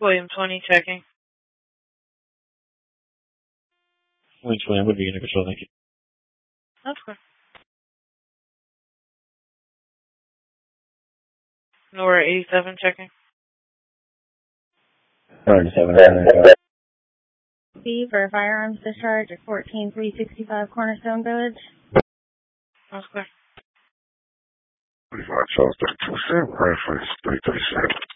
William 20 checking. William 20, I'm going to be in control, thank you. That's good. Nora 87 checking. 97. B for a firearms discharge at 14365 Cornerstone Village. That's good. 45 Charles 32, reference 337.